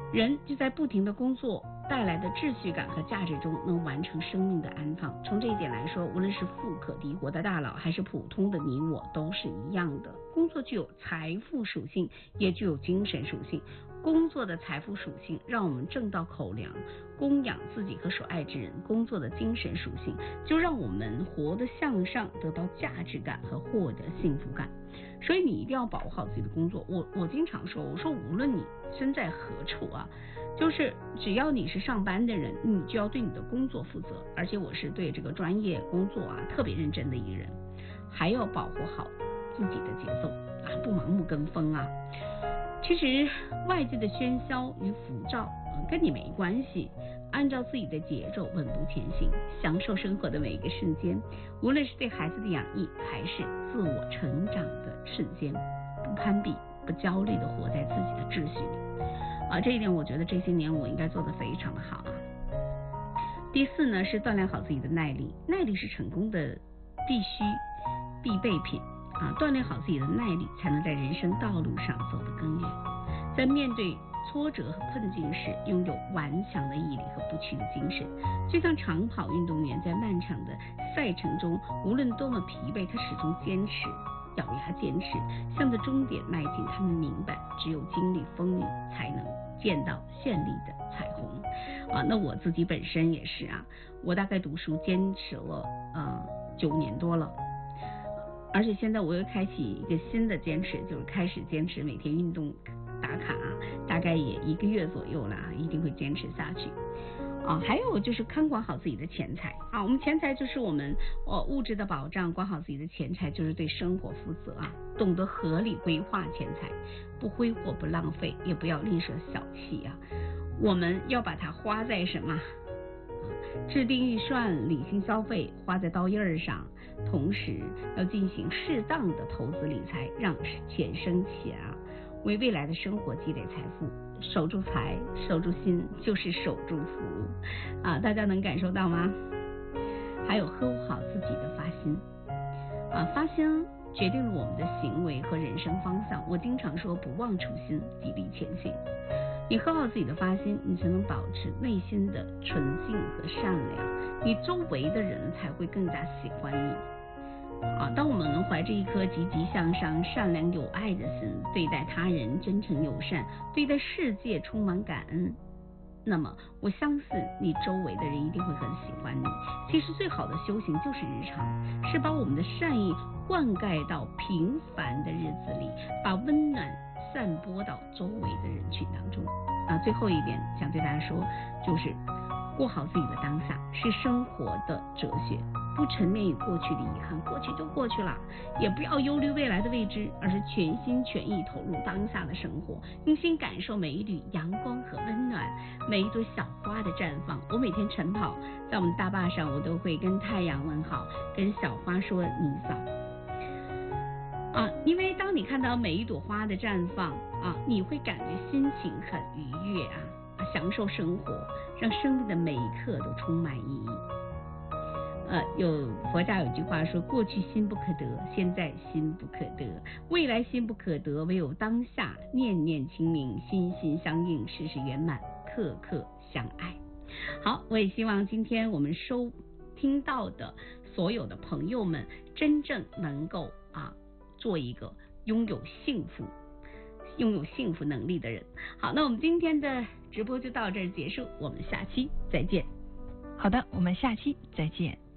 人就在不停的工作带来的秩序感和价值中，能完成生命的安放。从这一点来说，无论是富可敌国的大佬，还是普通的你我，都是一样的。工作具有财富属性，也具有精神属性。工作的财富属性让我们挣到口粮，供养自己和所爱之人；工作的精神属性就让我们活得向上，得到价值感和获得幸福感。所以你一定要保护好自己的工作。我经常说，我说无论你身在何处啊，就是只要你是上班的人，你就要对你的工作负责。而且我是对这个专业工作啊特别认真的一个人，还要保护好自己的节奏啊，不盲目跟风啊。其实外界的喧嚣与浮躁跟你没关系，按照自己的节奏稳步前行，享受生活的每一个瞬间，无论是对孩子的养育，还是自我成长的瞬间，不攀比，不焦虑的活在自己的秩序里啊。这一点我觉得这些年我应该做得非常的好啊。第四呢，是锻炼好自己的耐力。耐力是成功的必备品啊，锻炼好自己的耐力，才能在人生道路上走得更远。在面对挫折和困境时，拥有顽强的毅力和不屈的精神。就像长跑运动员在漫长的赛程中，无论多么疲惫，他始终坚持，咬牙坚持，向着终点迈进。他们明白，只有经历风雨，才能见到绚丽的彩虹啊。那我自己本身也是啊，我大概读书坚持了9年多了。而且现在我又开启一个新的坚持，就是开始坚持每天运动打卡，大概也1个月左右了，一定会坚持下去啊。还有就是看管好自己的钱财啊，我们钱财就是我们物质的保障，管好自己的钱财就是对生活负责啊，懂得合理规划钱财，不挥霍不浪费，也不要吝啬小气啊。我们要把它花在什么？制定预算，理性消费，花在刀刃上，同时要进行适当的投资理财，让钱生钱啊，为未来的生活积累财富。守住财，守住心，就是守住福啊！大家能感受到吗？还有呵护好自己的发心啊，发心决定了我们的行为和人生方向。我经常说，不忘初心，砥砺前行。你呵好自己的发心，你才能保持内心的纯净和善良，你周围的人才会更加喜欢你啊。当我们能怀着一颗积极向上、善良有爱的心，对待他人真诚友善，对待世界充满感恩，那么我相信你周围的人一定会很喜欢你。其实最好的修行就是日常，是把我们的善意灌溉到平凡的日子里，把温暖散播到周围的人群当中啊。最后一点想对大家说，就是过好自己的当下是生活的哲学，不沉湎于过去的遗憾，过去就过去了，也不要忧虑未来的未知，而是全心全意投入当下的生活，用心感受每一缕阳光和温暖，每一朵小花的绽放。我每天晨跑在我们大坝上，我都会跟太阳问好，跟小花说你早啊，因为当你看到每一朵花的绽放啊，你会感觉心情很愉悦啊，享受生活，让生命的每一刻都充满意义。有佛家有句话说，过去心不可得，现在心不可得，未来心不可得，唯有当下念念清明，心心相印，事事圆满，刻刻相爱。好，我也希望今天我们收听到的所有的朋友们，真正能够做一个拥有幸福能力的人。好，那我们今天的直播就到这儿结束，我们下期再见。 好的，我们下期再见。